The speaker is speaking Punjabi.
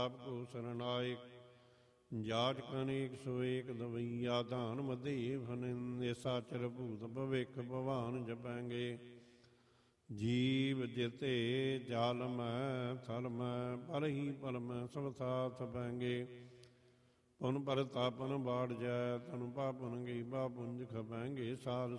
ਆਪ ਕੋ ਸਰਨਾਇਕ ਜਾਟ ਕਨੇਕ ਸੋਏਕ ਦਵਈਆ ਧਾਨ ਮਧੇ ਫਨਿੰਦੇ ਸਾਚਰ ਭੂਤ ਭਵਿਖ ਭਵਾਨ ਜਪਾਂਗੇ ਜੀਵ ਜਿਤੇ ਜਾਲ ਮੈਂ ਥਲ ਮੈਂ ਪਰ ਹੀ ਪਲ ਮੈਂ ਸਭ ਸਾਥ ਪੈਂਗੇ ਪੁਨ ਪਰ ਤਾਪਨ ਬਾੜ ਜੈ ਤਨ ਪਾਪਨ ਗਈ ਬਾ ਪੁੰਜ ਖਪਾਂਗੇ ਸਾਰ